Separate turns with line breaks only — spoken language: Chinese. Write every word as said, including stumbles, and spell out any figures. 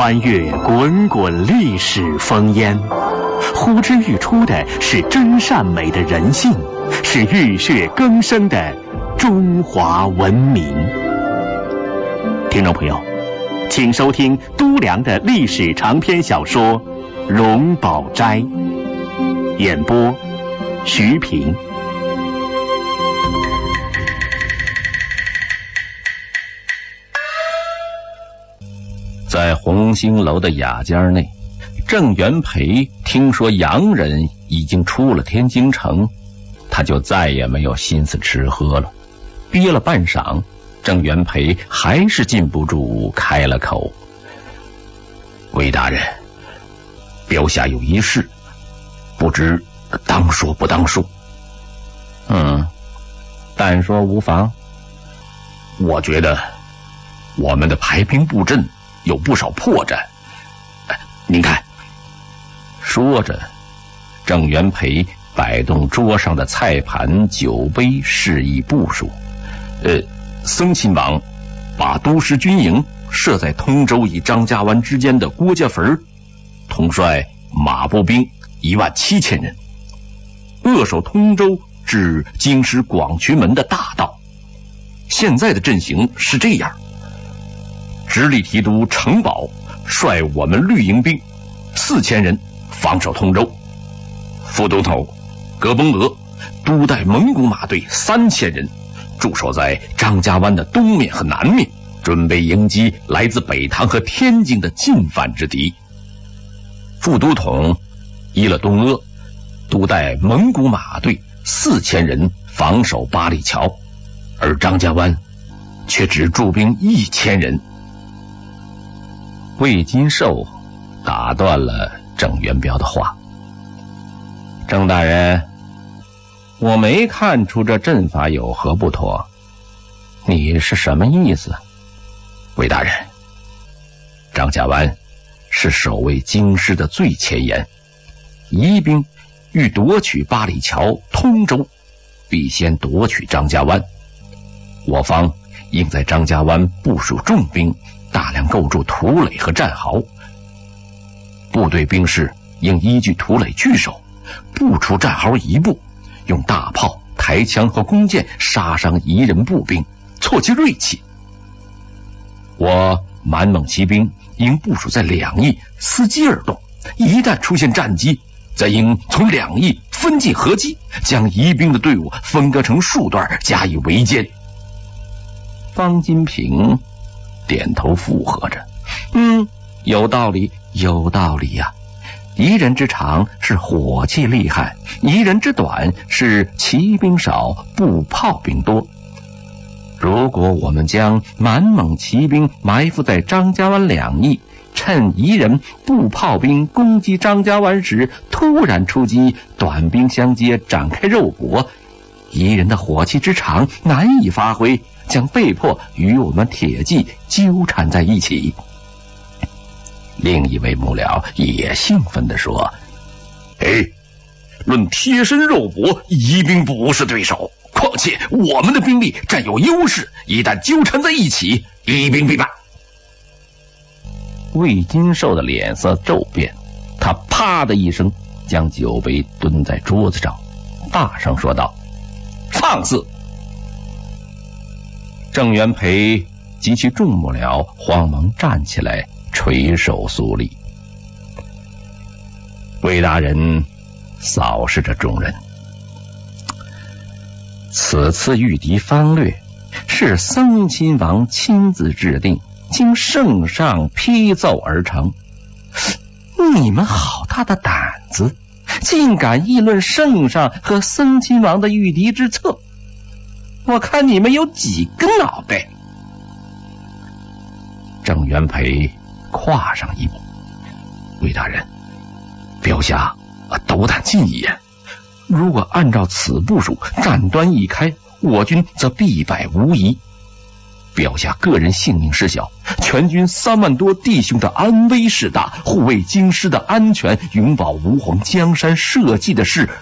穿越滚滚历史烽烟，呼之欲出的是真善美的人性，是浴血更生的中华文明。听众朋友，请收听都良的历史长篇小说《荣宝斋》，演播徐平。
在红星楼的雅间内，郑元培听说洋人已经出了天津城，他就再也没有心思吃喝了。憋了半晌，郑元培还是禁不住开了口：“魏大人，标下有一事，不知当说不当说？”“嗯，但说无妨。我觉得我们的排兵布阵有不少破绽，您看。”说着，郑元培摆动桌上的菜盘酒杯，示意部署。呃，僧亲王把都师军营设在通州与张家湾之间的郭家坟，统帅马步兵一万七千人，扼守通州至京师广渠门的大道。现在的阵型是这样：直隶提督程宝率我们绿营兵四千人防守通州，副都统葛崩额督带蒙古马队三千人驻守在张家湾的东面和南面，准备迎击来自北塘和天津的进犯之敌。副都统伊勒东阿督带蒙古马队四千人防守八里桥，而张家湾却只驻兵一千人。魏金寿打断了郑元彪的话：“郑大人，我没看出这阵法有何不妥，你是什么意思？”“魏大人，张家湾是守卫京师的最前沿，夷兵欲夺取八里桥、通州，必先夺取张家湾。我方应在张家湾部署重兵，大量构筑土垒和战壕，部队兵士应依据土垒据守，不出战壕一步，用大炮、抬枪和弓箭杀伤夷人步兵，挫其锐气。我满蒙骑兵应部署在两翼，伺机而动，一旦出现战机，则应从两翼分进合击，将夷兵的队伍分割成数段，加以围歼。”方金平点头附和着：“嗯，有道理，有道理呀、啊。夷人之长是火器厉害，夷人之短是骑兵少，步炮兵多。如果我们将满蒙骑兵埋伏在张家湾两翼，趁夷人步炮兵攻击张家湾时突然出击，短兵相接，展开肉搏，夷人的火器之长难以发挥，将被迫与我们铁骑纠缠在一起。”另一位幕僚也兴奋地说：“哎，论贴身肉搏，夷兵不是对手，况且我们的兵力占有优势，一旦纠缠在一起，夷兵必败。”魏金寿的脸色骤变，他啪的一声将酒杯蹲在桌子上，大声说道：“放肆！”郑元培及其众幕僚慌忙站起来，垂手肃立。魏大人扫视着众人：“此次御敌方略是僧亲王亲自制定，经圣上批奏而成。你们好大的胆子，竟敢议论圣上和僧亲王的御敌之策！我看你们有几个脑袋！”郑元培跨上一步：“魏大人，标下斗胆进言，如果按照此部署，战端一开，我军则必败无疑。标下个人性命事小，全军三万多弟兄的安危事大，护卫京师的安全，永保吾皇江山社稷的事